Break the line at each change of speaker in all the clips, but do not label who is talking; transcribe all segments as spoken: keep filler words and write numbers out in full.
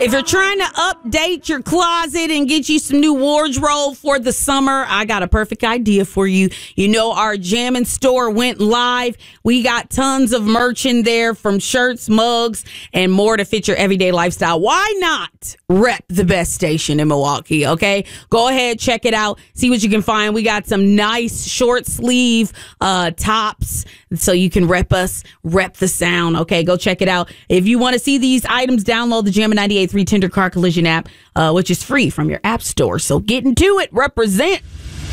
If you're trying to update your closet and get you some new wardrobe for the summer, I got a perfect idea for you. You know, our Jammin' store went live. We got tons of merch in there, from shirts, mugs, and more to fit your everyday lifestyle. Why not rep the best station in Milwaukee, okay? Go ahead, check it out, see what you can find. We got some nice short sleeve uh, tops so you can rep us, rep the sound, okay? Go check it out. If you want to see these items, download the Jammin' ninety-eight point three Tender Car Collision app, uh, which is free from your app store. So get into it. Represent.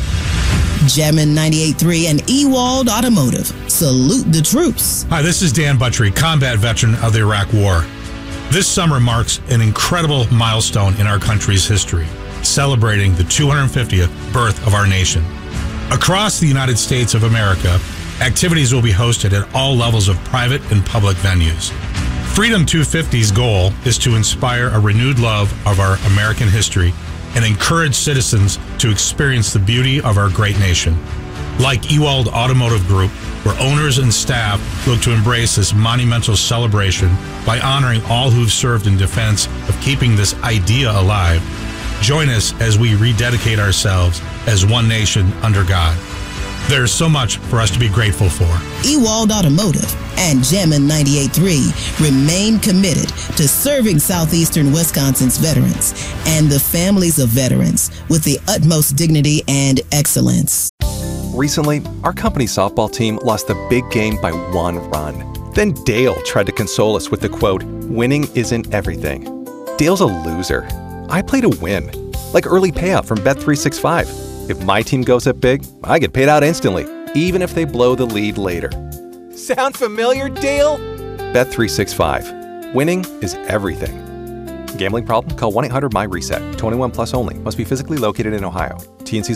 Jammin' ninety-eight point three and Ewald Automotive. Salute the troops.
Hi, this is Dan Buttrey, combat veteran of the Iraq War. This summer marks an incredible milestone in our country's history, celebrating the two hundred fiftieth birth of our nation. Across the United States of America, activities will be hosted at all levels of private and public venues. Freedom two fifty's goal is to inspire a renewed love of our American history and encourage citizens to experience the beauty of our great nation. Like Ewald Automotive Group, where owners and staff look to embrace this monumental celebration by honoring all who've served in defense of keeping this idea alive, join us as we rededicate ourselves as one nation under God. There is so much for us to be grateful for.
Ewald Automotive and Jammin' ninety-eight point three remain committed to serving Southeastern Wisconsin's veterans and the families of veterans with the utmost dignity and excellence.
Recently, our company's softball team lost the big game by one run. Then Dale tried to console us with the quote, "Winning isn't everything." Dale's a loser. I play to win, like early payout from Bet three sixty-five. If my team goes up big, I get paid out instantly, even if they blow the lead later. Sound familiar, Dale? Bet three sixty-five. Winning is everything. Gambling problem? Call one eight hundred M Y RESET. twenty-one plus only. Must be physically located in Ohio. T N C's